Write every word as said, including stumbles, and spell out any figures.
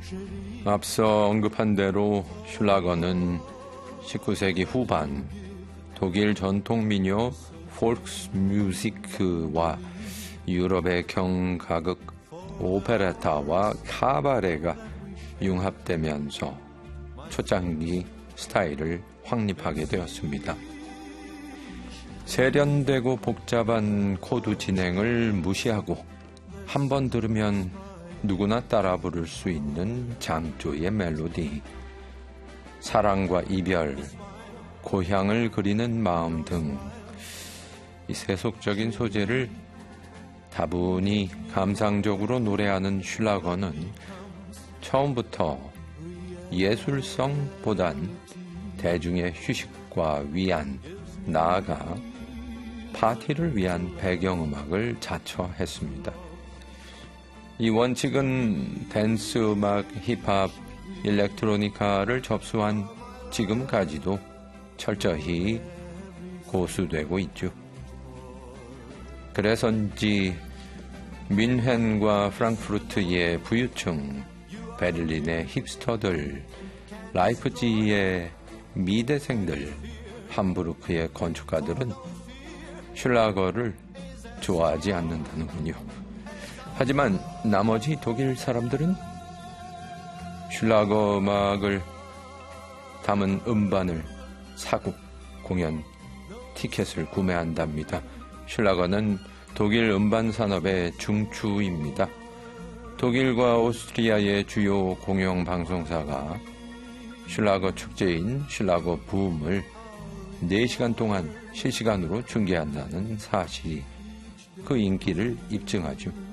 앞서 언급한 대로 슐라거는 십구 세기 후반 독일 전통 민요 폴크뮤지크와 유럽의 경가극 오페레타와 카바레가 융합되면서 초창기 스타일을 확립하게 되었습니다. 세련되고 복잡한 코드 진행을 무시하고 한 번 들으면 누구나 따라 부를 수 있는 장조의 멜로디, 사랑과 이별, 고향을 그리는 마음 등 이 세속적인 소재를 다분히 감상적으로 노래하는 슐라거는 처음부터 예술성보단 대중의 휴식과 위안, 나아가 파티를 위한 배경음악을 자처했습니다. 이 원칙은 댄스 음악, 힙합, 일렉트로니카를 접수한 지금까지도 철저히 고수되고 있죠. 그래서인지 뮌헨과 프랑크푸르트의 부유층, 베를린의 힙스터들, 라이프치히의 미대생들, 함부르크의 건축가들은 슐라거를 좋아하지 않는다는군요. 하지만 나머지 독일 사람들은 슐라거 음악을 담은 음반을 사고 공연 티켓을 구매한답니다. 슐라거는 독일 음반 산업의 중추입니다. 독일과 오스트리아의 주요 공영방송사가 슐라거 축제인 슐라거 붐을 네 시간 동안 실시간으로 중계한다는 사실이 그 인기를 입증하죠.